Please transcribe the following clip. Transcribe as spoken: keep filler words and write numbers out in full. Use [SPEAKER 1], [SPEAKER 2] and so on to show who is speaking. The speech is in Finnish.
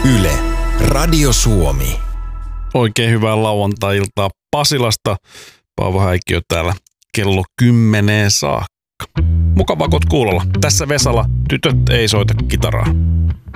[SPEAKER 1] Yle, Radio Suomi.
[SPEAKER 2] Oikein hyvää lauantai-iltaa Pasilasta. Paavo Häikkiö täällä kello kymmeneen saakka. Mukavaa, kun oot kuulolla. Tässä Vesala, tytöt ei soita kitaraa.